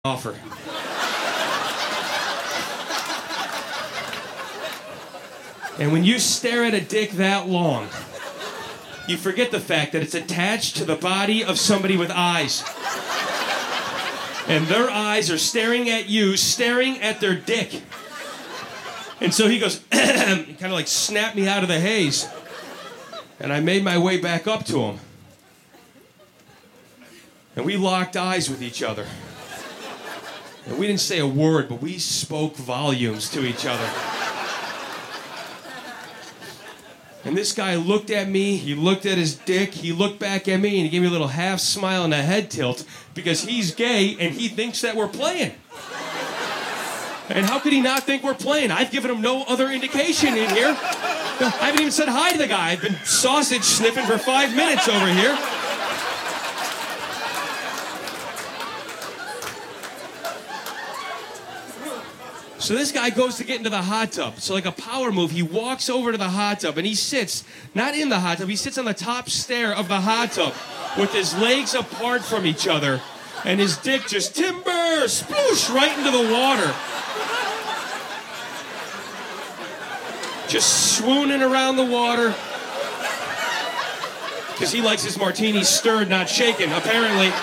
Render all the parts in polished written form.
offer. And when you stare at a dick that long, you forget the fact that it's attached to the body of somebody with eyes. And their eyes are staring at you, staring at their dick. And so he goes, kind of like snapped me out of the haze. And I made my way back up to him. And we locked eyes with each other. And we didn't say a word, but we spoke volumes to each other. And this guy looked at me, he looked at his dick, he looked back at me, and he gave me a little half smile and a head tilt because he's gay and he thinks that we're playing. And how could he not think we're playing? I've given him no other indication in here. I haven't even said hi to the guy. I've been sausage sniffing for 5 minutes over here. So this guy goes to get into the hot tub. So like a power move, he walks over to the hot tub and he sits, not in the hot tub, he sits on the top stair of the hot tub with his legs apart from each other and his dick just timber, sploosh, right into the water. Just swooning around the water. Because he likes his martinis stirred, not shaken, apparently.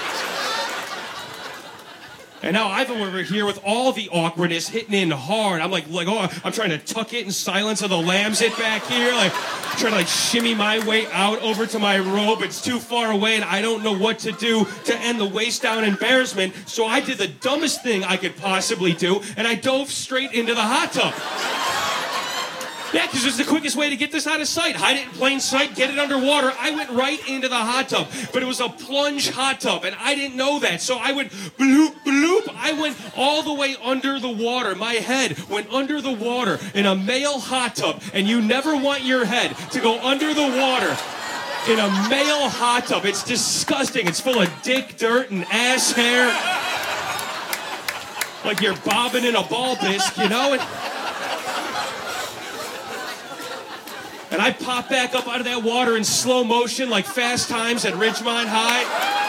And now I'm over here with all the awkwardness hitting in hard. I'm like, oh, I'm trying to tuck it in silence of the lambs it back here. Like, trying to shimmy my way out over to my robe. It's too far away and I don't know what to do to end the waist down embarrassment. So I did the dumbest thing I could possibly do and I dove straight into the hot tub. Yeah, because it's the quickest way to get this out of sight. Hide it in plain sight, get it underwater. I went right into the hot tub, but it was a plunge hot tub, and I didn't know that. So I went bloop, bloop. I went all the way under the water. My head went under the water in a male hot tub, and you never want your head to go under the water in a male hot tub. It's disgusting. It's full of dick, dirt, and ass hair. Like you're bobbing in a ball disc, you know? And I pop back up out of that water in slow motion like Fast Times at Ridgemont High.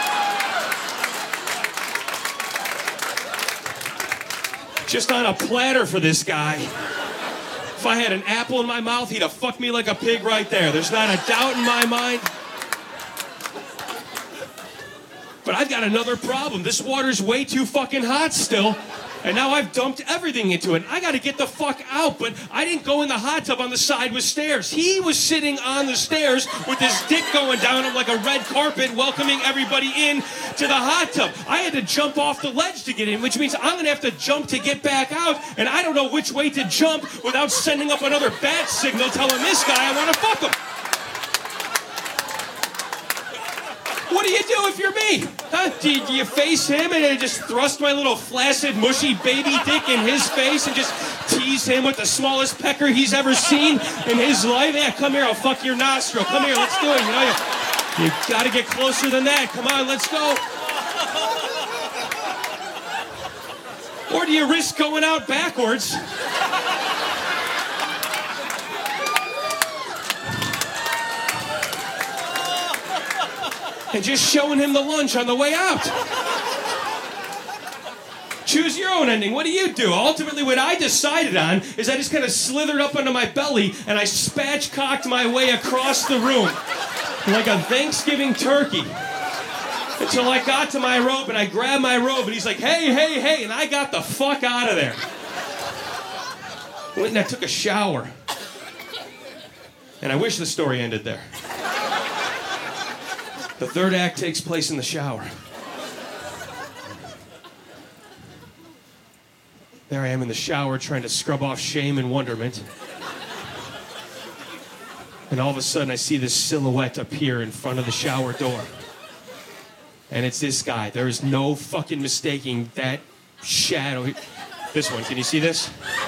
Just on a platter for this guy. If I had an apple in my mouth, he'd have fucked me like a pig right there. There's not a doubt in my mind. But I've got another problem. This water's way too fucking hot still. And now I've dumped everything into it. I got to get the fuck out. But I didn't go in the hot tub on the side with stairs. He was sitting on the stairs with his dick going down him like a red carpet, welcoming everybody in to the hot tub. I had to jump off the ledge to get in, which means I'm going to have to jump to get back out. And I don't know which way to jump without sending up another bat signal telling this guy I want to fuck him. What do you do if you're me? Huh? Do you face him and I just thrust my little flaccid, mushy baby dick in his face and just tease him with the smallest pecker he's ever seen in his life? Yeah, come here, I'll fuck your nostril. Come here, let's do it. You know, you got to get closer than that. Come on, let's go. Or do you risk going out backwards? And just showing him the lunch on the way out. Choose your own ending. What do you do? Ultimately, what I decided on is I just kind of slithered up onto my belly and I spatchcocked my way across the room like a Thanksgiving turkey until I got to my robe and I grabbed my robe and he's like, hey, hey, hey, and I got the fuck out of there. Went and I took a shower. And I wish the story ended there. The third act takes place in the shower. There I am in the shower trying to scrub off shame and wonderment. And all of a sudden I see this silhouette appear in front of the shower door. And it's this guy. There is no fucking mistaking that shadow. This one, can you see this?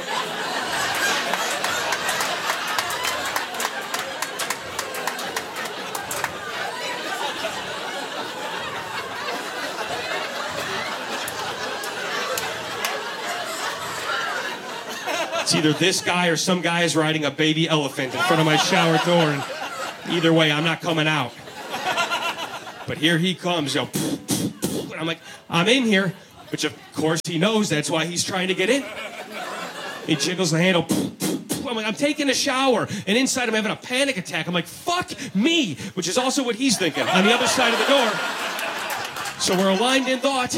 It's either this guy or some guy is riding a baby elephant in front of my shower door, and either way, I'm not coming out. But here he comes, and I'm like, I'm in here. Which, of course, he knows that's why he's trying to get in. He jiggles the handle. I'm like, I'm taking a shower. And inside I'm having a panic attack. I'm like, fuck me. Which is also what he's thinking on the other side of the door. So we're aligned in thought.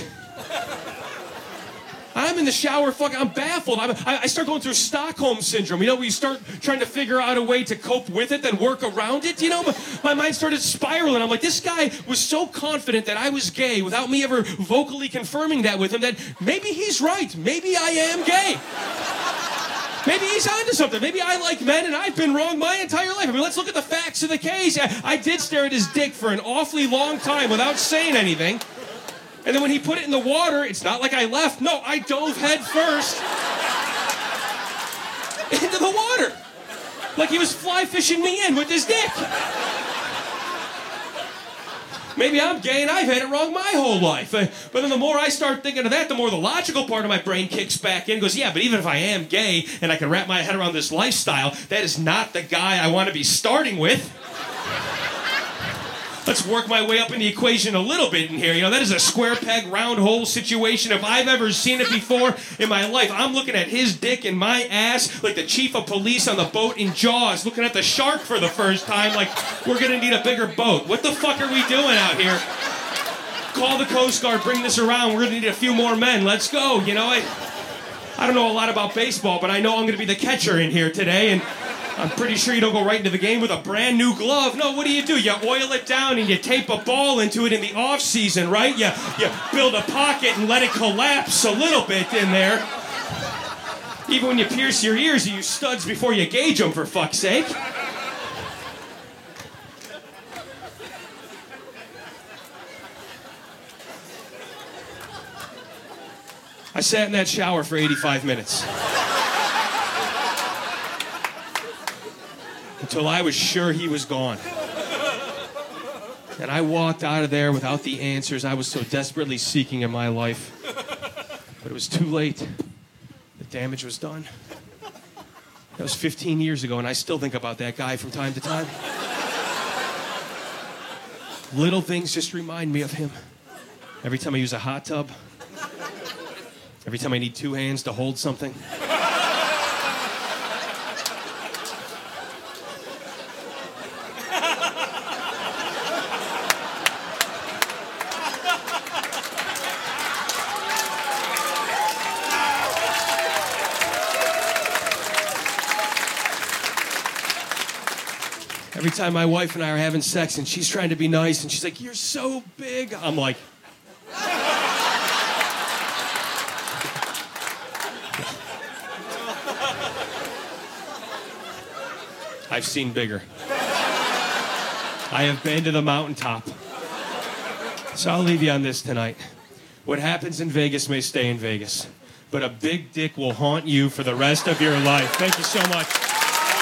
I'm in the shower, I'm baffled. I start going through Stockholm Syndrome, where you start trying to figure out a way to cope with it, then work around it, My mind started spiraling. I'm like, this guy was so confident that I was gay without me ever vocally confirming that with him, that maybe he's right. Maybe I am gay. Maybe he's onto something. Maybe I like men and I've been wrong my entire life. Let's look at the facts of the case. I did stare at his dick for an awfully long time without saying anything. And then when he put it in the water, it's not like I left. No, I dove head first into the water. Like he was fly fishing me in with his dick. Maybe I'm gay and I've had it wrong my whole life. But then the more I start thinking of that, the more the logical part of my brain kicks back in and goes, yeah, but even if I am gay and I can wrap my head around this lifestyle, that is not the guy I want to be starting with. Let's work my way up in the equation a little bit in here. That is a square peg, round hole situation. If I've ever seen it before in my life, I'm looking at his dick and my ass like the chief of police on the boat in Jaws, looking at the shark for the first time like, we're gonna need a bigger boat. What the fuck are we doing out here? Call the Coast Guard, bring this around. We're gonna need a few more men. Let's go. I don't know a lot about baseball, but I know I'm gonna be the catcher in here today, and I'm pretty sure you don't go right into the game with a brand new glove. No, what do? You oil it down and you tape a ball into it in the off season, right? You build a pocket and let it collapse a little bit in there. Even when you pierce your ears, you use studs before you gauge them, for fuck's sake. I sat in that shower for 85 minutes. Until I was sure he was gone. And I walked out of there without the answers I was so desperately seeking in my life. But it was too late. The damage was done. That was 15 years ago, and I still think about that guy from time to time. Little things just remind me of him. Every time I use a hot tub. Every time I need two hands to hold something. Every time my wife and I are having sex and she's trying to be nice and she's like, you're so big. I'm like, I've seen bigger. I have been to the mountaintop. So I'll leave you on this tonight. What happens in Vegas may stay in Vegas, but a big dick will haunt you for the rest of your life. Thank you so much.